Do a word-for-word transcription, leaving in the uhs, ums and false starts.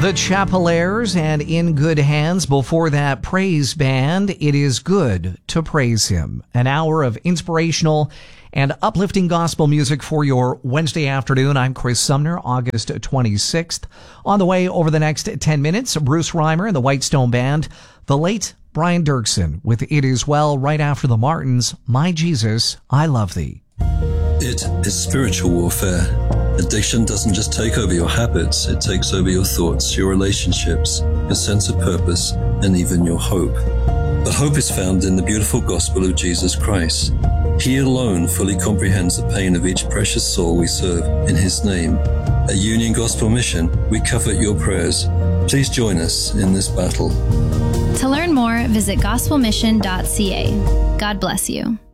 The Chapelaires and In Good Hands. Before that, Praise Band. It is good to praise him. An hour of inspirational and uplifting gospel music for your Wednesday afternoon. I'm Chris Sumner, August twenty-sixth. On the way over the next ten minutes, Bruce Reimer and the Whitestone Band. The late Brian Dirksen with It Is Well right after the Martins. My Jesus, I Love Thee. It is spiritual warfare. Addiction doesn't just take over your habits, it takes over your thoughts, your relationships, your sense of purpose, and even your hope. But hope is found in the beautiful gospel of Jesus Christ. He alone fully comprehends the pain of each precious soul we serve in His name. At Union Gospel Mission, we covet your prayers. Please join us in this battle. To learn more, visit gospel mission dot c a. God bless you.